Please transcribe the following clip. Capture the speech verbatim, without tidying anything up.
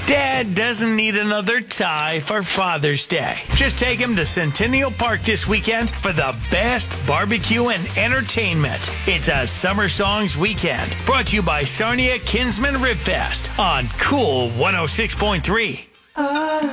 Dad doesn't need another tie for Father's Day. Just take him to Centennial Park this weekend for the best barbecue and entertainment. It's a Summer Songs Weekend, brought to you by Sarnia Kinsman Rib Fest on Cool one oh six point three.